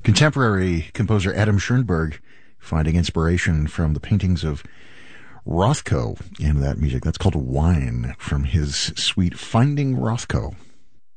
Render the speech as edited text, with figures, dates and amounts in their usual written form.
Contemporary composer Adam Schoenberg finding inspiration from the paintings of Rothko in that music. That's called Wine from his suite Finding Rothko.